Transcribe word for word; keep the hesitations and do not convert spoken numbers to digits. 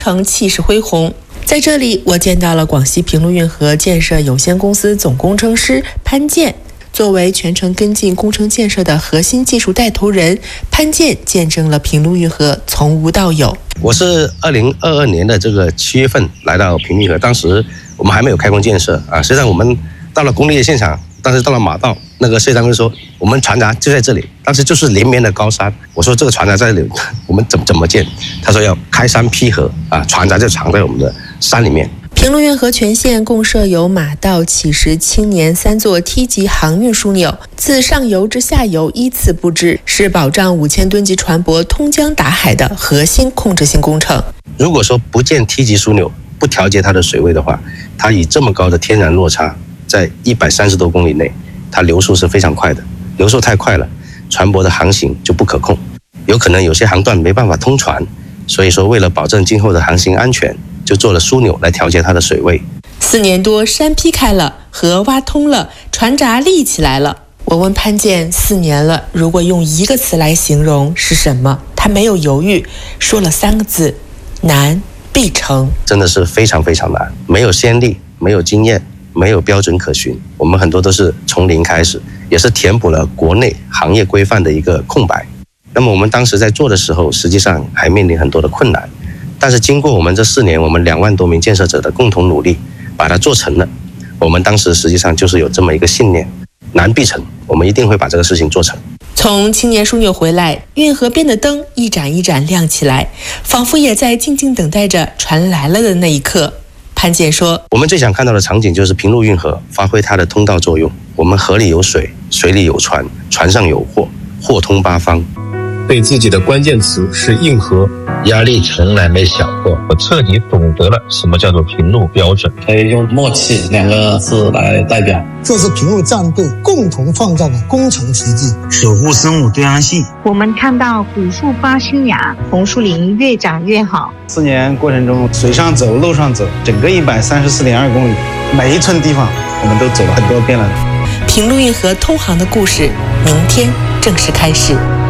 成气势恢宏。在这里，我见到了广西平陆运河建设有限公司总工程师潘建。作为全程跟进工程建设的核心技术带头人，潘建见证了平陆运河从无到有。 我是二零二二年的这个七月份来到平陆运河，当时我们还没有开工建设啊。实际上我们到了工地的现场，当时到了马道，那个设计单位说我们船闸就在这里，当时就是连绵的高山。我说这个船闸在这里，我们怎么怎么建？他说要开山劈河啊，船闸就藏在我们的山里面。 平陆运河全线共设有马道、起石、青年三座梯级航运枢纽，自上游至下游依次布置，是保障五千吨级船舶通江达海的核心控制性工程。 如果说不建梯级枢纽，不调节它的水位的话，它以这么高的天然落差，在一百三十多公里内，它流速是非常快的，流速太快了，船舶的航行就不可控，有可能有些航段没办法通船，所以说为了保证今后的航行安全，就做了枢纽来调节它的水位。 四年多，山劈开了，河挖通了，船闸立起来了。我问潘建，四年了，如果用一个词来形容是什么？他没有犹豫，说了三个字：难必成。 真的是非常非常难，没有先例，没有经验，没有标准可循，我们很多都是从零开始，也是填补了国内行业规范的一个空白。那么我们当时在做的时候，实际上还面临很多的困难。但是经过我们这四年，我们两万多名建设者的共同努力，把它做成了。我们当时实际上就是有这么一个信念：难必成，我们一定会把这个事情做成。 从青年枢纽回来，运河边的灯一盏一盏亮起来，仿佛也在静静等待着船来了的那一刻。潘建说：“ 我们最想看到的场景就是平陆运河发挥它的通道作用。我们河里有水，水里有船，船上有货，货通八方。 对自己的关键词是硬核。” 压力从来没小过， 我彻底懂得了什么叫做平陆标准， 可以用默契两个字来代表。 这是平陆战队共同创造的工程奇迹， 守护生物多样性。 我们看到古树发新芽，红树林越长越好。 四年过程中，水上走，路上走，整个一百三十四点二公里，每一寸地方我们都走了很多遍了。 平陆运河通航的故事，明天正式开始。